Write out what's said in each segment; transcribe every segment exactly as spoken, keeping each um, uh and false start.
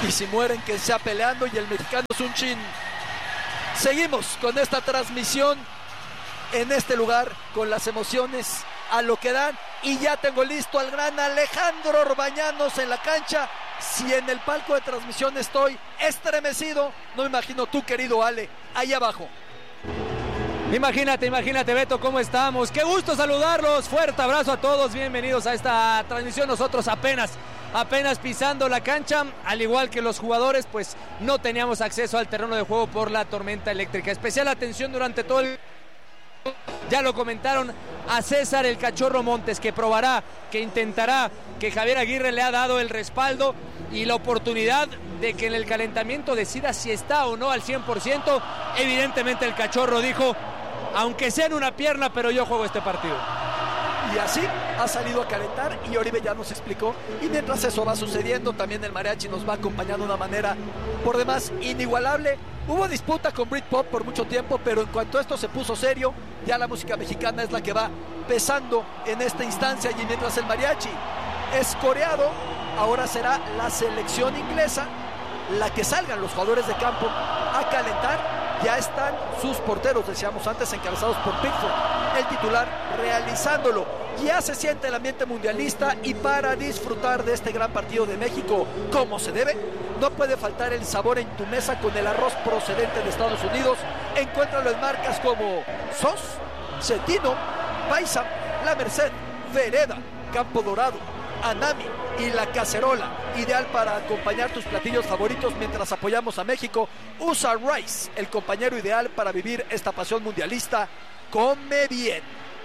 y si mueren que sea peleando, y el mexicano es un chin. Seguimos con esta transmisión en este lugar, con las emociones a lo que dan, y ya tengo listo al gran Alejandro Orbañanos en la cancha. Si en el palco de transmisión estoy estremecido, no me imagino tú, querido Ale, ahí abajo. Imagínate, imagínate, Beto, cómo estamos. Qué gusto saludarlos. Fuerte abrazo a todos. Bienvenidos a esta transmisión. Nosotros apenas, apenas pisando la cancha. Al igual que los jugadores, pues no teníamos acceso al terreno de juego por la tormenta eléctrica. Especial atención durante todo el... Ya lo comentaron a César el Cachorro Montes, que probará, que intentará, que Javier Aguirre le ha dado el respaldo y la oportunidad de que en el calentamiento decida si está o no al cien por ciento. Evidentemente el Cachorro dijo, aunque sea en una pierna, pero yo juego este partido. Y así ha salido a calentar, y Oribe ya nos explicó. Y mientras eso va sucediendo, también el mariachi nos va acompañando de una manera por demás inigualable. Hubo disputa con Britpop por mucho tiempo, pero en cuanto esto se puso serio, ya la música mexicana es la que va pesando en esta instancia. Y mientras el mariachi es coreado, ahora será la selección inglesa la que salgan los jugadores de campo a calentar. Ya están sus porteros, decíamos antes, encabezados por Pickford, el titular, realizándolo. Ya se siente el ambiente mundialista, y para disfrutar de este gran partido de México como se debe, no puede faltar el sabor en tu mesa con el arroz procedente de Estados Unidos. Encuéntralo en marcas como Sos, Cetino, Paisa, La Merced, Vereda, Campo Dorado, Anami y La Cacerola, ideal para acompañar tus platillos favoritos mientras apoyamos a México. Usa Rice, el compañero ideal para vivir esta pasión mundialista. Come bien.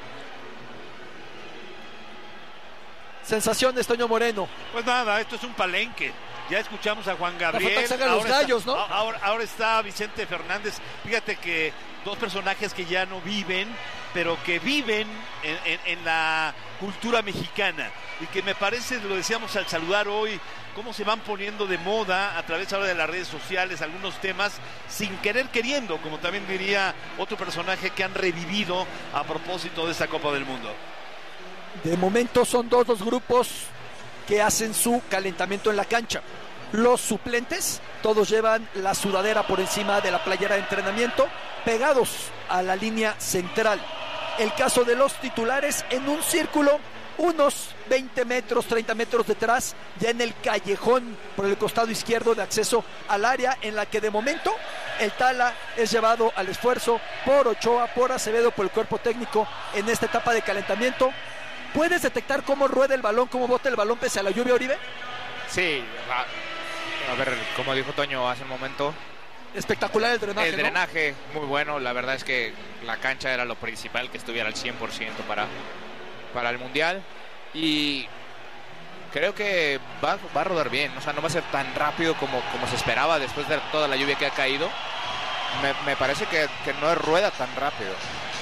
Sensaciones, Toño Moreno. Pues nada, esto es un palenque. Ya escuchamos a Juan Gabriel. Ahora los gallos, está, ¿no? Ahora, ahora está Vicente Fernández. Fíjate que dos personajes que ya no viven, pero que viven en, en, en la cultura mexicana, y que me parece, lo decíamos al saludar hoy, cómo se van poniendo de moda a través ahora de las redes sociales algunos temas sin querer queriendo, como también diría otro personaje que han revivido a propósito de esta Copa del Mundo. De momento son dos los grupos que hacen su calentamiento en la cancha. Los suplentes, todos llevan la sudadera por encima de la playera de entrenamiento, pegados a la línea central. El caso de los titulares, en un círculo, unos veinte metros, treinta metros detrás, ya en el callejón por el costado izquierdo de acceso al área, en la que de momento el Tala es llevado al esfuerzo por Ochoa, por Acevedo, por el cuerpo técnico en esta etapa de calentamiento. ¿Puedes detectar cómo rueda el balón, cómo bota el balón pese a la lluvia, Oribe? Sí, a, a ver, como dijo Toño hace un momento, espectacular el drenaje, el drenaje, ¿no? Muy bueno. La verdad es que la cancha era lo principal, que estuviera al cien por ciento para, para el Mundial, y creo que va, va a rodar bien. O sea, no va a ser tan rápido como, como se esperaba después de toda la lluvia que ha caído. Me, me parece que, que no rueda tan rápido.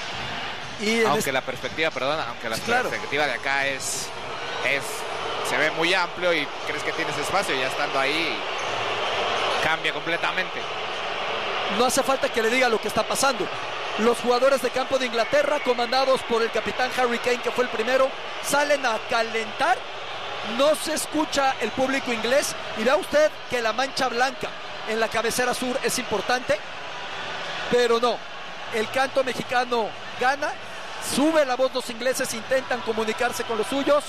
Y aunque este... la perspectiva, perdón, aunque la claro. perspectiva de acá es, es, se ve muy amplio y crees que tienes espacio, y ya estando ahí cambia completamente. No hace falta que le diga lo que está pasando. Los jugadores de campo de Inglaterra, comandados por el capitán Harry Kane, que fue el primero, salen a calentar. No se escucha el público inglés, y vea usted que la mancha blanca en la cabecera sur es importante, pero no, el canto mexicano gana. Sube la voz, los ingleses intentan comunicarse con los suyos,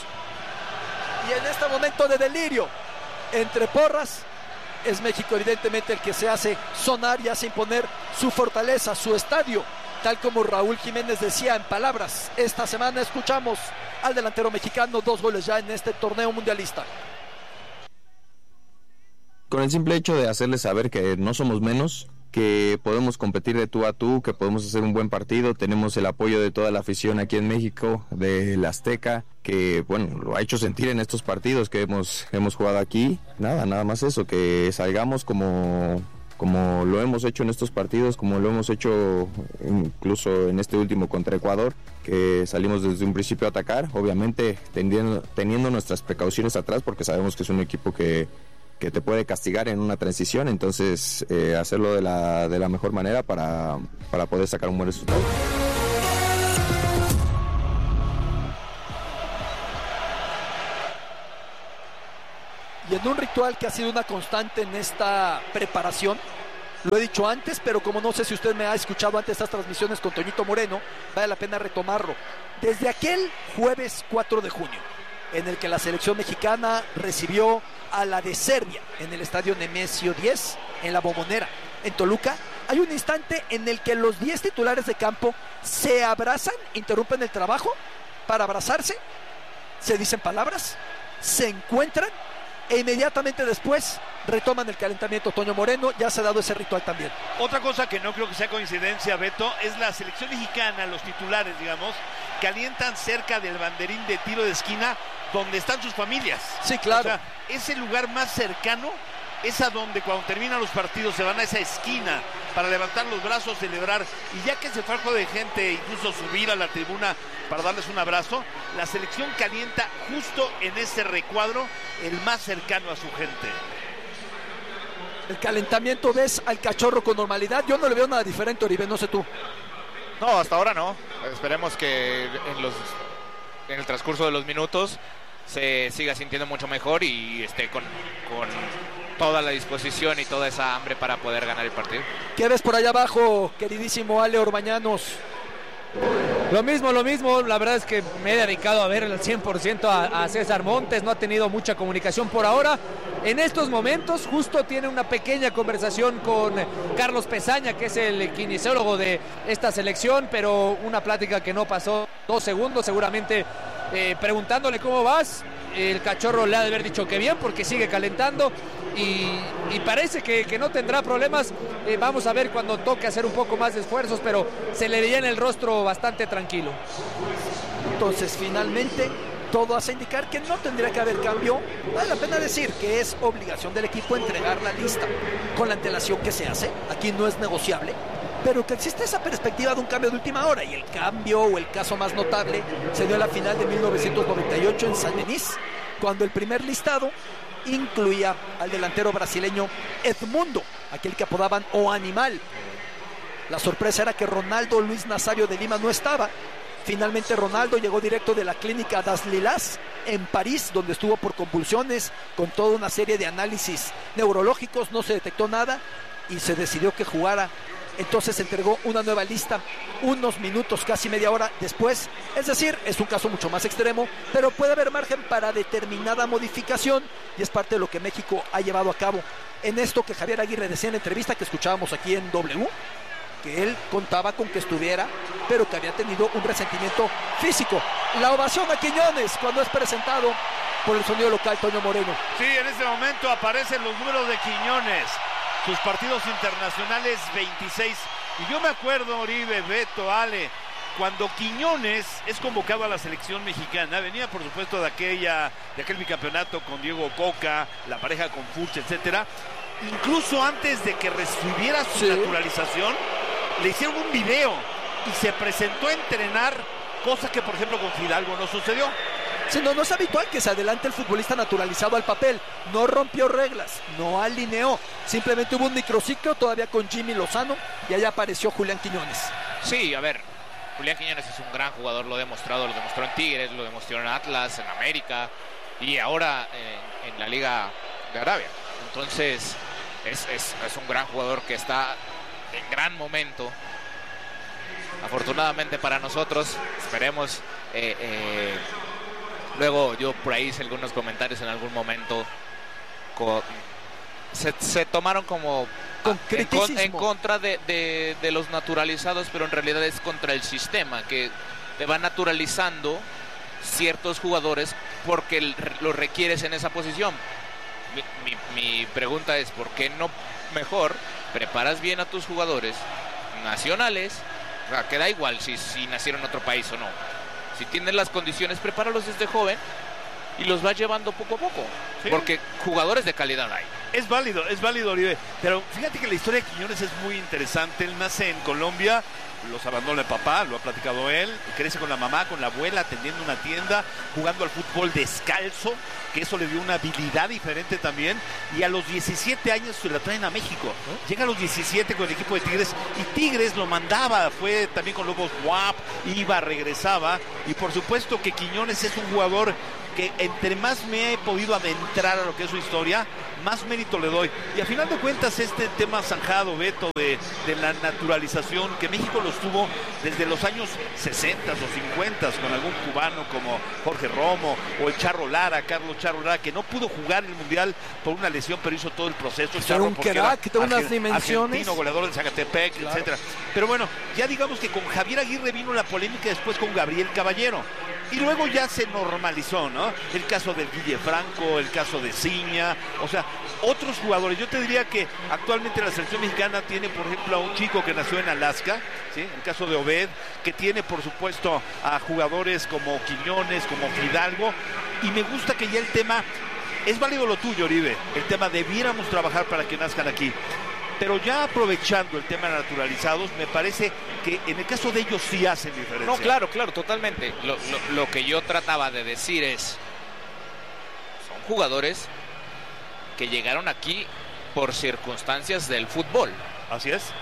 y en este momento de delirio entre porras es México evidentemente el que se hace sonar y hace imponer su fortaleza, su estadio, tal como Raúl Jiménez decía en palabras. Esta semana escuchamos al delantero mexicano, dos goles ya en este torneo mundialista. Con el simple hecho de hacerles saber que no somos menos, que podemos competir de tú a tú, que podemos hacer un buen partido, tenemos el apoyo de toda la afición aquí en México, del Azteca, que bueno, lo ha hecho sentir en estos partidos que hemos, hemos jugado aquí. Nada, nada más eso, que salgamos como, como lo hemos hecho en estos partidos, como lo hemos hecho incluso en este último contra Ecuador, que salimos desde un principio a atacar, obviamente teniendo, teniendo nuestras precauciones atrás, porque sabemos que es un equipo que que te puede castigar en una transición, entonces eh, hacerlo de la, de la mejor manera para, para poder sacar un buen resultado. y en un ritual que ha sido una constante en esta preparación. Lo he dicho antes, pero como no sé si usted me ha escuchado antes estas transmisiones con Toñito Moreno, vale la pena retomarlo. Desde aquel jueves cuatro de junio, en el que la selección mexicana recibió a la de Serbia en el estadio Nemesio diez, en la Bombonera, en Toluca, hay un instante en el que los diez titulares de campo se abrazan, interrumpen el trabajo para abrazarse, se dicen palabras, se encuentran e inmediatamente después retoman el calentamiento. Toño Moreno, ya se ha dado ese ritual también. Otra cosa que no creo que sea coincidencia, Beto, es la selección mexicana, los titulares, digamos, calientan cerca del banderín de tiro de esquina donde están sus familias. Sí, claro. O sea, es el lugar más cercano, es a donde cuando terminan los partidos se van a esa esquina para levantar los brazos, celebrar, y ya que se fajo de gente, incluso subir a la tribuna para darles un abrazo, la selección calienta justo en ese recuadro, el más cercano a su gente. El calentamiento, ¿ves al Cachorro con normalidad? Yo no le veo nada diferente, Oribe, no sé tú. No, hasta ahora no. Esperemos que en, los, en el transcurso de los minutos se siga sintiendo mucho mejor y esté con, con toda la disposición y toda esa hambre para poder ganar el partido. ¿Qué ves por allá abajo, queridísimo Ale Orbañanos? Lo mismo, lo mismo, la verdad es que me he dedicado a ver al cien por ciento a, a César Montes, no ha tenido mucha comunicación por ahora. En estos momentos justo tiene una pequeña conversación con Carlos Pesaña, que es el kinesiólogo de esta selección, pero una plática que no pasó dos segundos, seguramente eh, preguntándole cómo vas. El Cachorro le ha de haber dicho que bien porque sigue calentando y, y parece que, que no tendrá problemas. Eh, vamos a ver cuando toque hacer un poco más de esfuerzos, pero se le veía en el rostro bastante tranquilo. Entonces finalmente todo hace indicar que no tendría que haber cambio. Vale la pena decir que es obligación del equipo entregar la lista con la antelación que se hace. Aquí no es negociable, pero que existe esa perspectiva de un cambio de última hora, y el cambio o el caso más notable se dio en la final de mil novecientos noventa y ocho en San Denis, cuando el primer listado incluía al delantero brasileño Edmundo, aquel que apodaban O Animal. La sorpresa era que Ronaldo Luis Nazario de Lima no estaba. Finalmente Ronaldo llegó directo de la clínica Das Lilas en París, donde estuvo por convulsiones, con toda una serie de análisis neurológicos, no se detectó nada y se decidió que jugara. Entonces se entregó una nueva lista unos minutos, casi media hora después. Es decir, es un caso mucho más extremo, pero puede haber margen para determinada modificación, y es parte de lo que México ha llevado a cabo. En esto que Javier Aguirre decía en la entrevista que escuchábamos aquí en W, que él contaba con que estuviera, pero que había tenido un resentimiento físico. La ovación a Quiñones cuando es presentado por el sonido local Toño Moreno. Sí, en este momento aparecen los números de Quiñones, sus partidos internacionales veintiséis. Y yo me acuerdo, Oribe, Beto, Ale, cuando Quiñones es convocado a la selección mexicana, venía por supuesto de aquella, de aquel bicampeonato con Diego Coca, la pareja con Furch, etcétera. Incluso antes de que recibiera su sí. naturalización, le hicieron un video y se presentó a entrenar, cosa que por ejemplo con Fidalgo no sucedió. Sí, no, no es habitual que se adelante el futbolista naturalizado al papel. No rompió reglas, no alineó. Simplemente hubo un microciclo todavía con Jimmy Lozano y ahí apareció Julián Quiñones. Sí, a ver, Julián Quiñones es un gran jugador, lo ha demostrado, lo demostró en Tigres, lo demostró en Atlas, en América y ahora eh, en la Liga de Arabia. Entonces es, es, es un gran jugador que está en gran momento. Afortunadamente para nosotros, esperemos. Eh, eh, luego yo por ahí hice algunos comentarios en algún momento. Con, se, se tomaron como con en, con, en contra de, de, de los naturalizados, pero en realidad es contra el sistema que te va naturalizando ciertos jugadores porque lo requieres en esa posición. Mi, mi, mi pregunta es, ¿por qué no mejor preparas bien a tus jugadores nacionales? O sea, que da igual si, si nacieron en otro país o no. Si tienen las condiciones, prepáralos desde joven y los vas llevando poco a poco. ¿Sí? Porque jugadores de calidad hay. Es válido, es válido, Oribe. Pero fíjate que la historia de Quiñones es muy interesante. Él nace en Colombia, los abandona el papá, lo ha platicado él, crece con la mamá, con la abuela, atendiendo una tienda, jugando al fútbol descalzo, que eso le dio una habilidad diferente también, y a los diecisiete años se la traen a México, ¿no? Llega a los diecisiete con el equipo de Tigres, y Tigres lo mandaba, fue también con Lobos W A P, iba, regresaba, y por supuesto que Quiñones es un jugador que entre más me he podido adentrar a lo que es su historia, más mérito le doy. Y a final de cuentas este tema zanjado, Beto, de, de la naturalización, que México los tuvo desde los años sesenta o cincuenta, con algún cubano como Jorge Romo, o el Charro Lara, Carlos Charro Lara, que no pudo jugar el Mundial por una lesión, pero hizo todo el proceso. El Charro, un crack de unas dimensiones. Argentino, goleador de Zacatepec, claro, etcétera. Pero bueno, ya digamos que con Javier Aguirre vino la polémica después con Gabriel Caballero. Y luego ya se normalizó, ¿no? El caso del Guille Franco, el caso de Ciña, o sea, otros jugadores. Yo te diría que actualmente la selección mexicana tiene, por ejemplo, a un chico que nació en Alaska, ¿sí? El caso de Obed, que tiene, por supuesto, a jugadores como Quiñones, como Fidalgo, y me gusta que ya el tema, es válido lo tuyo, Oribe, el tema debiéramos trabajar para que nazcan aquí. Pero ya aprovechando el tema de naturalizados, me parece que en el caso de ellos sí hacen diferencia. No, claro, claro, totalmente. Lo, lo, lo que yo trataba de decir es, son jugadores que llegaron aquí por circunstancias del fútbol. Así es.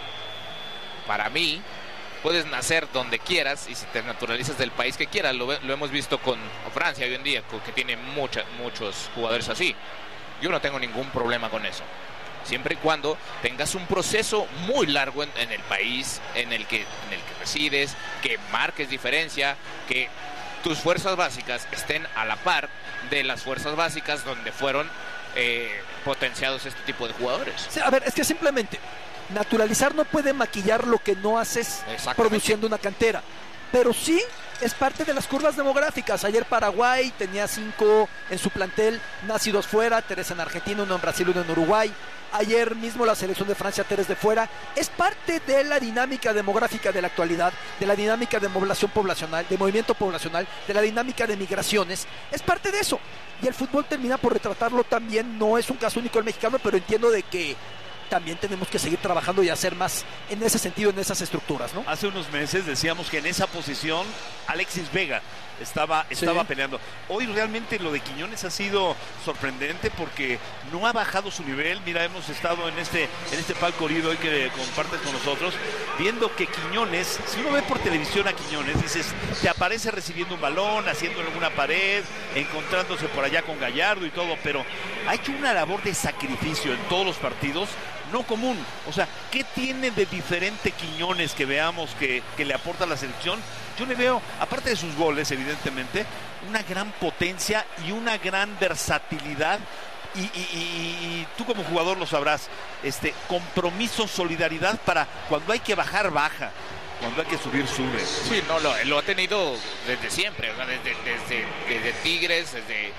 Para mí, puedes nacer donde quieras y si te naturalizas del país que quieras. Lo, lo hemos visto con Francia hoy en día, que tiene mucha, muchos jugadores así. Yo no tengo ningún problema con eso. Siempre y cuando tengas un proceso muy largo en, en el país en el, que, en el que resides, que marques diferencia, que tus fuerzas básicas estén a la par de las fuerzas básicas donde fueron eh, potenciados este tipo de jugadores. Sí, a ver, es que simplemente naturalizar no puede maquillar lo que no haces produciendo una cantera, pero sí es parte de las curvas demográficas. Ayer Paraguay tenía cinco en su plantel nacidos fuera, tres en Argentina, uno en Brasil, uno en Uruguay. Ayer mismo la selección de Francia, tres de fuera. Es parte de la dinámica demográfica de la actualidad, de la dinámica de población poblacional, de movimiento poblacional, de la dinámica de migraciones. Es parte de eso. Y el fútbol termina por retratarlo también. No es un caso único el mexicano, pero entiendo de que también tenemos que seguir trabajando y hacer más en ese sentido, en esas estructuras, ¿no? Hace unos meses decíamos que en esa posición Alexis Vega estaba, estaba sí. peleando. Hoy realmente lo de Quiñones ha sido sorprendente porque no ha bajado su nivel. Mira, hemos estado en este, en este palco horido hoy que compartes con nosotros, viendo que Quiñones, si uno ve por televisión a Quiñones, dices, te aparece recibiendo un balón, haciendo alguna pared, encontrándose por allá con Gallardo y todo, pero ha hecho una labor de sacrificio en todos los partidos no común. O sea, ¿qué tiene de diferente Quiñones que veamos que, que le aporta a la selección? Yo le veo, aparte de sus goles, evidentemente, una gran potencia y una gran versatilidad. Y, y, y, y tú como jugador lo sabrás, este compromiso, solidaridad para cuando hay que bajar, baja. Cuando hay que subir, sube. Sí, no, lo, lo ha tenido desde siempre, o sea, desde, desde, desde Tigres, desde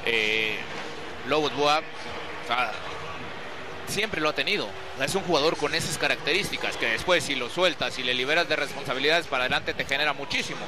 eh, Lobos Buap, o sea, siempre lo ha tenido. Es un jugador con esas características que después si lo sueltas y le liberas de responsabilidades para adelante te genera muchísimo.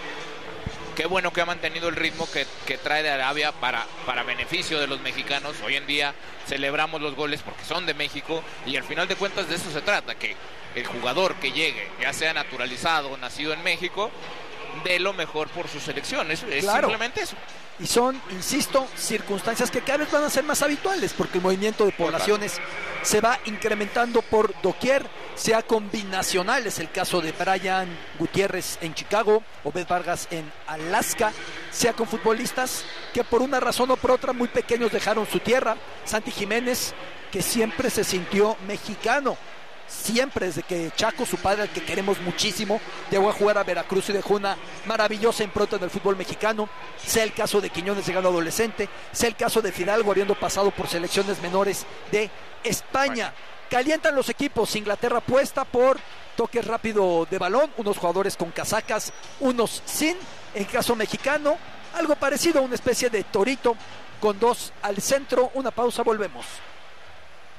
Qué bueno que ha mantenido el ritmo que, que trae de Arabia para, para beneficio de los mexicanos. Hoy en día celebramos los goles porque son de México y al final de cuentas de eso se trata, que el jugador que llegue, ya sea naturalizado o nacido en México, dé lo mejor por su selección. Es, es claro. simplemente eso. Y son, insisto, circunstancias que cada vez van a ser más habituales porque el movimiento de poblaciones se va incrementando por doquier, sea combinacional, es el caso de Brian Gutiérrez en Chicago, Obed Vargas en Alaska, sea con futbolistas que por una razón o por otra muy pequeños dejaron su tierra. Santi Jiménez, que siempre se sintió mexicano, siempre desde que Chaco, su padre, al que queremos muchísimo, llegó a jugar a Veracruz y dejó una maravillosa impronta en el fútbol mexicano. Sea el caso de Quiñones llegando adolescente, sea el caso de Fidalgo habiendo pasado por selecciones menores de España. Calientan los equipos. Inglaterra apuesta por toque rápido de balón, unos jugadores con casacas, unos sin. En caso mexicano, algo parecido a una especie de torito con dos al centro. Una pausa, volvemos.